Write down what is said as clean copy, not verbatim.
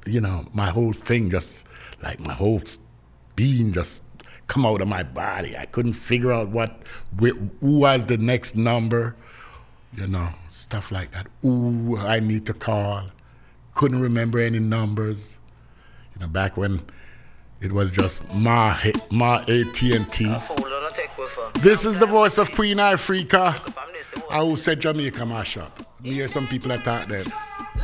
my whole thing just, like my whole being just come out of my body. I couldn't figure out who was the next number, stuff like that. Who I need to call. Couldn't remember any numbers. Back when it was just my AT&T. This is the voice of Queen Ifrica. I who said Jamaica mash up. You hear some people attack them.